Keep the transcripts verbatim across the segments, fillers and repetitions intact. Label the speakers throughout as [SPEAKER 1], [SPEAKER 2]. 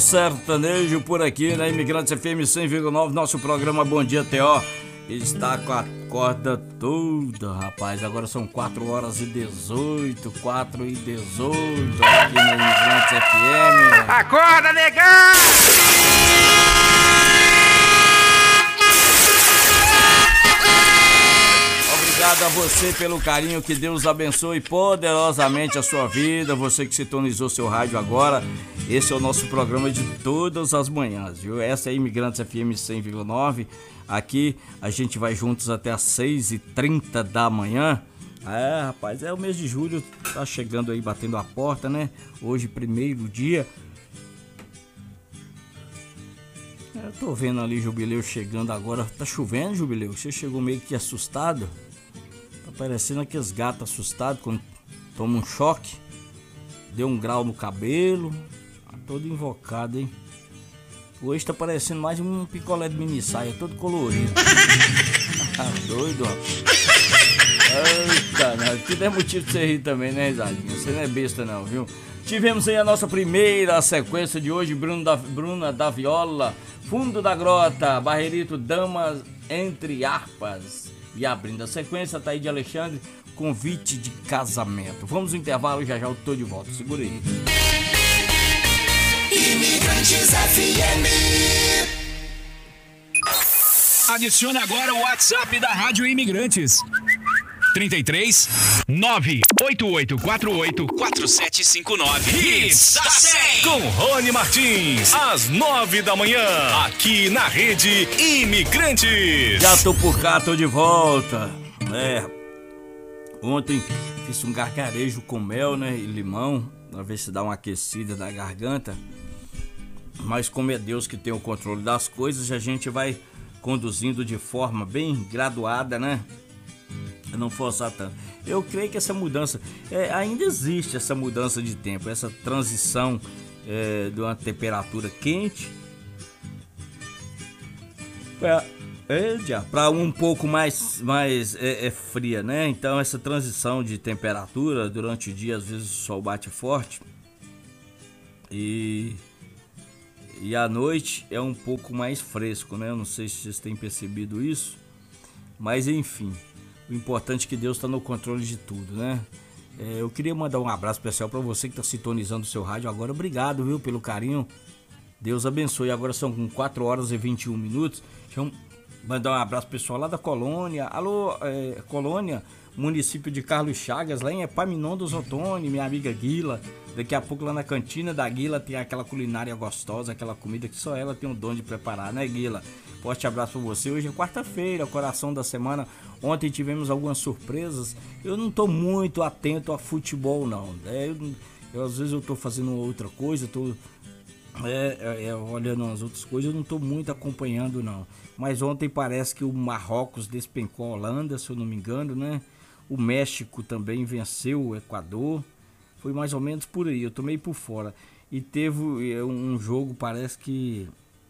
[SPEAKER 1] Sertanejo por aqui na Imigrantes F M cem vírgula nove, nosso programa Bom Dia T O está com a corda toda, rapaz. Agora são quatro horas e dezoito, quatro e dezoito aqui na Imigrantes F M.
[SPEAKER 2] Acorda, negão!
[SPEAKER 1] Obrigado a você pelo carinho, que Deus abençoe poderosamente a sua vida. Você que sintonizou seu rádio agora, esse é o nosso programa de todas as manhãs, viu? Essa é a Imigrantes F M cem vírgula nove. Aqui a gente vai juntos até às seis e trinta da manhã. É, rapaz, é o mês de julho, tá chegando aí, batendo a porta, né? Hoje, primeiro dia. Eu tô vendo ali Jubileu chegando agora. Tá chovendo, Jubileu? Você chegou meio que assustado? Tá parecendo aqueles gatos assustados quando tomam um choque. Deu um grau no cabelo. Tá todo invocado, hein? Hoje tá parecendo mais um picolé de mini saia, todo colorido. Tá doido, rapaz. Eita, não. Que não é motivo de você rir também, né, Risadinha? Você não é besta não, viu? Tivemos aí a nossa primeira sequência de hoje, Bruno da, Bruna da Viola, Fundo da Grota, Barreirito, Damas entre Harpas. E abrindo a sequência, tá aí de Alexandre, Convite de Casamento. Vamos no intervalo, já já eu tô de volta, segura aí.
[SPEAKER 3] Imigrantes F M.
[SPEAKER 4] Adicione agora o WhatsApp da Rádio Imigrantes. trinta e três, nove oito oito quatro oito, quatro sete cinco nove. Hits da cem com Rony Martins, às nove da manhã, aqui na Rede Imigrantes.
[SPEAKER 1] Já tô por cá, tô de volta. É, ontem fiz um gargarejo com mel, né, e limão, pra ver se dá uma aquecida na garganta. Mas como é Deus que tem o controle das coisas, a gente vai conduzindo de forma bem graduada, né? Não forçar tanto. Eu creio que essa mudança, é, ainda existe essa mudança de tempo, essa transição é, de uma temperatura quente para é, para um pouco mais, mais é, é, fria, né? Então essa transição de temperatura durante o dia, às vezes o sol bate forte e e à noite é um pouco mais fresco, né? Eu não sei se vocês têm percebido isso, mas enfim. O importante é que Deus está no controle de tudo, né? É, eu queria mandar um abraço especial para você que está sintonizando o seu rádio agora. Obrigado, viu, pelo carinho. Deus abençoe. Agora são quatro horas e vinte e um minutos. Deixa eu mandar um abraço pessoal lá da Colônia. Alô, é, Colônia, município de Carlos Chagas, lá em Epaminondas Ottoni, minha amiga Guila. Daqui a pouco lá na cantina da Guila tem aquela culinária gostosa, aquela comida que só ela tem o dom de preparar, né, Guila? Forte abraço para você. Hoje é quarta-feira, coração da semana. Ontem tivemos algumas surpresas. Eu não tô muito atento a futebol, não. É, eu, eu, às vezes eu tô fazendo outra coisa, tô é, é, é, olhando as outras coisas, eu não tô muito acompanhando, não. Mas ontem parece que o Marrocos despencou a Holanda, se eu não me engano, né? O México também venceu o Equador. Foi mais ou menos por aí, eu tô meio por fora. E teve um jogo, parece que...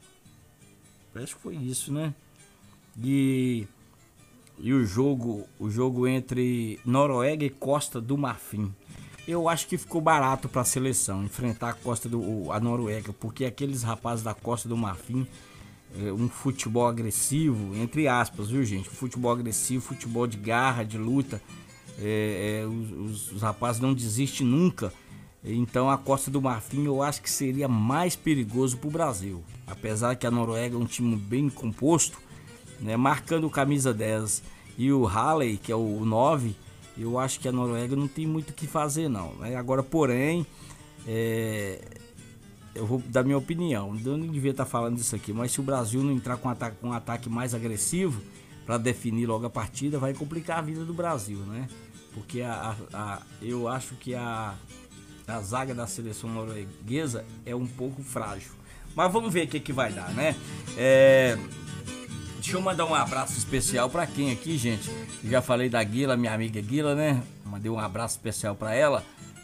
[SPEAKER 1] Parece que foi isso, né? E... E o jogo, o jogo entre Noruega e Costa do Marfim. Eu acho que ficou barato para a seleção enfrentar a Costa do a Noruega, porque aqueles rapazes da Costa do Marfim, é, um futebol agressivo, entre aspas, viu, gente? Futebol agressivo, futebol de garra, de luta. É, é, os, os rapazes não desistem nunca. Então a Costa do Marfim eu acho que seria mais perigoso para o Brasil. Apesar que a Noruega é um time bem composto, né, marcando o camisa dez e o Halley, que é o nove, eu acho que a Noruega não tem muito o que fazer, não, né? Agora, porém, é, eu vou dar minha opinião, eu não devia estar falando isso aqui, mas se o Brasil não entrar com um ataque, com um ataque mais agressivo para definir logo a partida, vai complicar a vida do Brasil, né? Porque a, a, a, eu acho que a, a zaga da seleção norueguesa é um pouco frágil. Mas vamos ver o que, que vai dar, né? É... Deixa eu mandar um abraço especial pra quem aqui, gente? Já falei da Guila, minha amiga Guila, né? Mandei um abraço especial pra ela.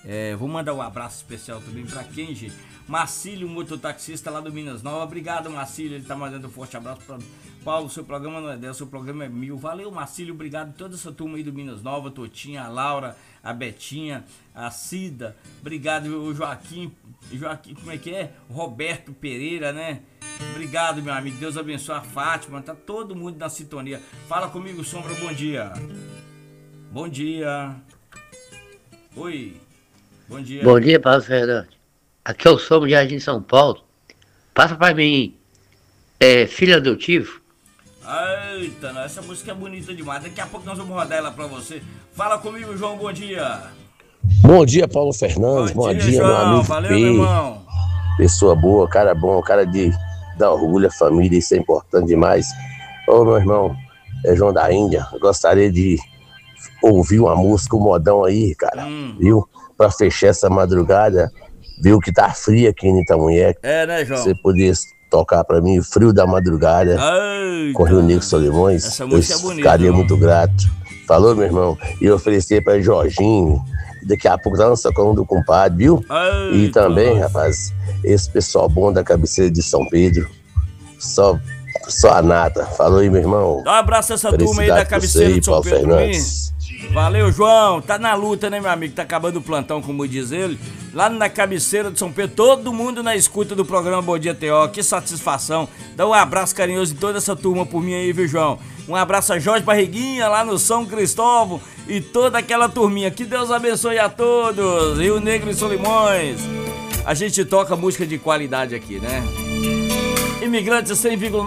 [SPEAKER 1] É, vou mandar um abraço especial também pra quem, gente? Marcílio, mototaxista lá do Minas Nova. Obrigado, Marcílio. Ele tá mandando um forte abraço pra Paulo. Seu programa não é dela, seu programa é mil. Valeu, Marcílio. Obrigado a toda essa turma aí do Minas Nova. Totinha, a Laura, a Betinha, a Cida. Obrigado, o Joaquim. Joaquim, como é que é? Roberto Pereira, né? Obrigado, meu amigo. Deus abençoe a Fátima. Tá todo mundo na sintonia. Fala comigo, Sombra. Bom dia. Bom dia. Oi. Bom dia.
[SPEAKER 2] Bom dia, Paulo Fernandes. Aqui é o Sombra de Jardim São Paulo. Passa pra mim, é, filho adotivo.
[SPEAKER 1] Eita, não, essa música é bonita demais. Daqui a pouco nós vamos rodar ela pra você. Fala comigo, João. Bom dia.
[SPEAKER 5] Bom dia, Paulo Fernandes. Bom, Bom dia, dia,
[SPEAKER 1] João.
[SPEAKER 5] meu amigo.
[SPEAKER 1] Valeu,
[SPEAKER 5] P.
[SPEAKER 1] meu irmão.
[SPEAKER 5] Pessoa boa, cara bom, cara de dar orgulho à família. Isso é importante demais. Ô, meu irmão, é João da Índia. Gostaria de ouvir uma música, um modão aí, cara. Hum. Viu? Pra fechar essa madrugada. Viu que tá frio aqui em Itamunhé.
[SPEAKER 1] É, né, João?
[SPEAKER 5] Você poder tocar pra mim, Frio da Madrugada, com o Rio Negro Solimões.
[SPEAKER 1] Essa música é bonita.
[SPEAKER 5] Ficaria
[SPEAKER 1] irmão.
[SPEAKER 5] muito grato. Falou, meu irmão? E oferecer pra Jorginho. Daqui a pouco dança com o do compadre, viu?
[SPEAKER 1] Eita.
[SPEAKER 5] E também, rapaz, esse pessoal bom da cabeceira de São Pedro. Só, só a nata. Falou aí, meu irmão.
[SPEAKER 1] Dá um abraço a essa turma aí da cabeceira de São Pedro. Valeu, João. Tá na luta, né, meu amigo? Tá acabando o plantão, como diz ele. Lá na cabeceira de São Pedro, todo mundo na escuta do programa Bom Dia T O. Que satisfação. Dá um abraço carinhoso de toda essa turma por mim aí, viu, João? Um abraço a Jorge Barriguinha, lá no São Cristóvão, e toda aquela turminha. Que Deus abençoe a todos. Rio Negro e Solimões. A gente toca música de qualidade aqui, né? Imigrantes cem vírgula nove